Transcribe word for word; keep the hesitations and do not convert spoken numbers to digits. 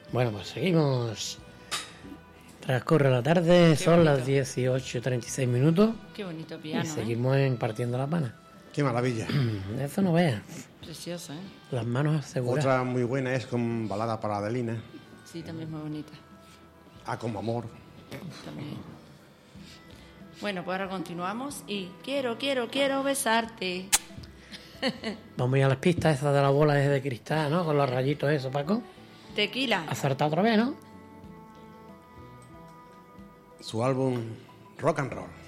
Bueno, pues seguimos. Transcurre la tarde, Qué son bonito. Las dieciocho y treinta y seis minutos. Qué bonito piano, y seguimos ¿eh? en Partiendo la Pana. Qué maravilla. Eso no veas. Precioso, ¿eh? Las manos aseguradas. Otra muy buena es con Balada para Adelina. Sí, también es muy bonita. Ah, como amor. También. Bueno, pues ahora continuamos y quiero, quiero, quiero besarte. Vamos a ir a las pistas esas de la bola de cristal, ¿no? Con los rayitos eso, Paco. Tequila. Acertado otra vez, ¿no? Su álbum Rock and Roll.